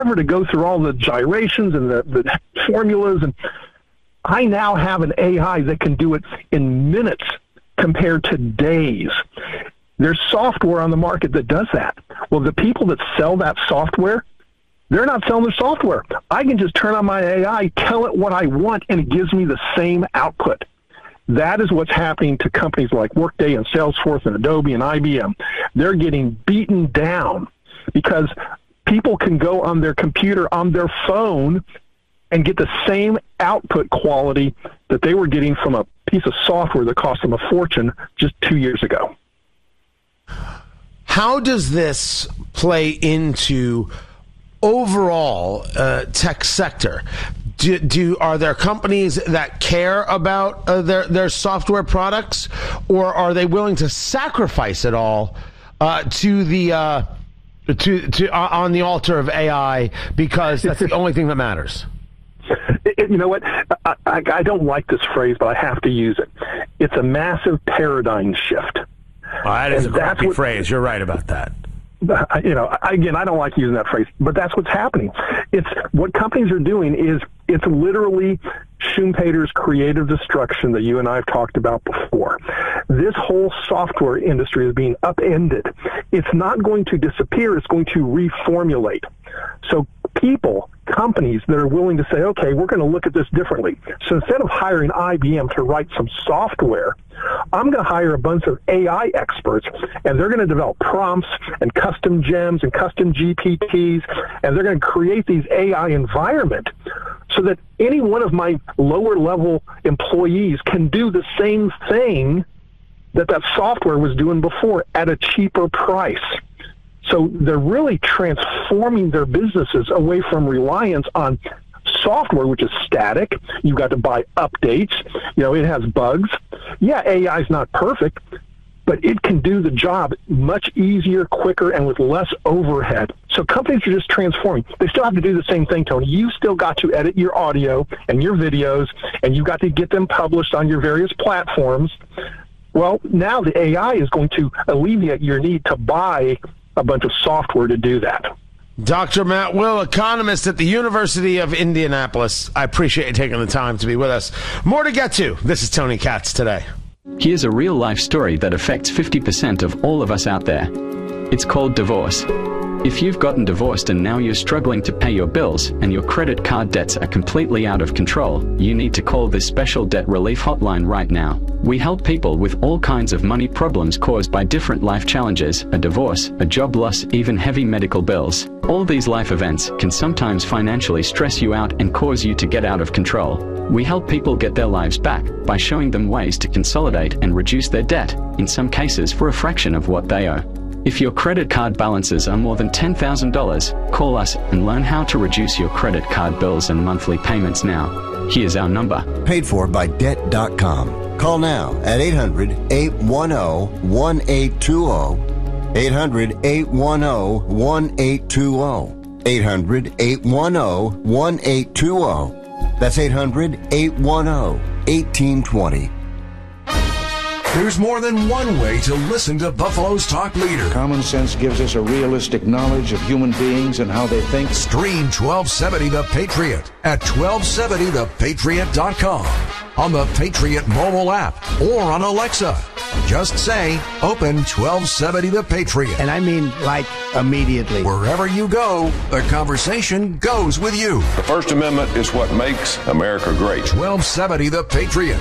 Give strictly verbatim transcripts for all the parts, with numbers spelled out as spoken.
to go through all the gyrations and the, the formulas. And I now have an A I that can do it in minutes compared to days. There's software on the market that does that. Well, the people that sell that software, they're not selling their software. I can just turn on my A I, tell it what I want, and it gives me the same output. That is what's happening to companies like Workday and Salesforce and Adobe and I B M. They're getting beaten down because people can go on their computer, on their phone, and get the same output quality that they were getting from a piece of software that cost them a fortune just two years ago. How does this play into overall uh, tech sector? Do, do are there companies that care about uh, their their software products, or are they willing to sacrifice it all uh, to the uh, to to uh, on the altar of A I because that's the only thing that matters? You know what? I, I, I don't like this phrase, but I have to use it. It's a massive paradigm shift. Oh, that is and a crappy what, phrase. You're right about that. You know, again, I don't like using that phrase, but that's what's happening. It's what companies are doing is it's literally Schumpeter's creative destruction that you and I have talked about before. This whole software industry is being upended. It's not going to disappear. It's going to reformulate. So people, companies that are willing to say, okay, we're going to look at this differently. So instead of hiring I B M to write some software, I'm going to hire a bunch of A I experts, and they're going to develop prompts and custom gems and custom G P Ts, and they're going to create these A I environment so that any one of my lower-level employees can do the same thing that that software was doing before at a cheaper price. So they're really transforming their businesses away from reliance on software, which is static. You've got to buy updates. You know, it has bugs. Yeah, A I is not perfect, but it can do the job much easier, quicker, and with less overhead. So companies are just transforming. They still have to do the same thing, Tony. You still got to edit your audio and your videos, and you've got to get them published on your various platforms. Well, now the A I is going to alleviate your need to buy a bunch of software to do that. Doctor Matt Will, economist at the University of Indianapolis. I appreciate you taking the time to be with us. More to get to. This is Tony Katz Today. Here's a real-life story that affects fifty percent of all of us out there. It's called divorce. If you've gotten divorced and now you're struggling to pay your bills and your credit card debts are completely out of control, you need to call this special debt relief hotline right now. We help people with all kinds of money problems caused by different life challenges, a divorce, a job loss, even heavy medical bills. All these life events can sometimes financially stress you out and cause you to get out of control. We help people get their lives back by showing them ways to consolidate and reduce their debt, in some cases for a fraction of what they owe. If your credit card balances are more than ten thousand dollars, call us and learn how to reduce your credit card bills and monthly payments now. Here's our number. Paid for by debt dot com. Call now at eight hundred, eight one zero, one eight two zero. eight hundred, eight one zero, one eight two zero. eight hundred, eight one zero, one eight two zero. That's eight hundred, eight one zero, one eight two zero. There's more than one way to listen to Buffalo's talk leader. Common sense gives us a realistic knowledge of human beings and how they think. Stream twelve seventy The Patriot at twelve seventy the patriot dot com, on the Patriot mobile app, or on Alexa. Just say, open twelve seventy The Patriot. And I mean, like, immediately. Wherever you go, the conversation goes with you. The First Amendment is what makes America great. twelve seventy The Patriot.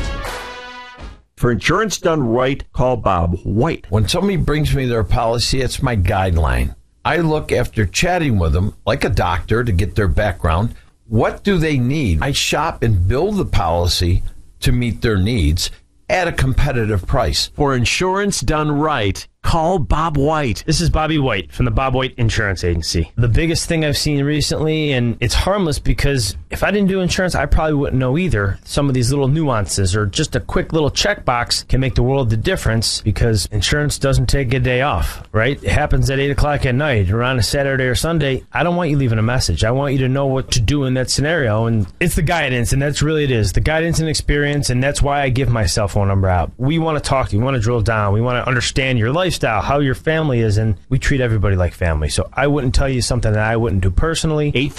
For insurance done right, call Bob White. When somebody brings me their policy, it's my guideline. I look after chatting with them like a doctor to get their background. What do they need? I shop and build the policy to meet their needs at a competitive price. For insurance done right, call Bob White. This is Bobby White from the Bob White Insurance Agency. The biggest thing I've seen recently, and it's harmless because if I didn't do insurance, I probably wouldn't know either. Some of these little nuances or just a quick little checkbox can make the world of difference because insurance doesn't take a day off, right? It happens at eight o'clock at night or on a Saturday or Sunday. I don't want you leaving a message. I want you to know what to do in that scenario, and it's the guidance, and that's really it is. The guidance and experience, and that's why I give my cell phone number out. We want to talk to you. We want to drill down. We want to understand your life lifestyle, how your family is, and we treat everybody like family. So I wouldn't tell you something that I wouldn't do personally.